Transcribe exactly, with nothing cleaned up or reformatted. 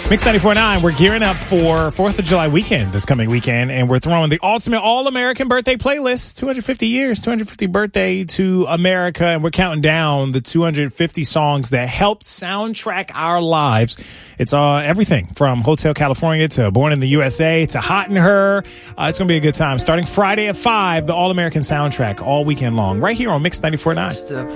Mix ninety-four point nine, we're gearing up for fourth of July weekend this coming weekend, and we're throwing the ultimate all-American birthday playlist, two hundred fifty years, two hundred fifty birthday to America, and we're counting down the two hundred fifty songs that helped soundtrack our lives. It's uh, everything from Hotel California to Born in the U S A to Hot in Her. Uh, it's going to be a good time. Starting Friday at five, the all-American soundtrack all weekend long, right here on Mix ninety-four point nine.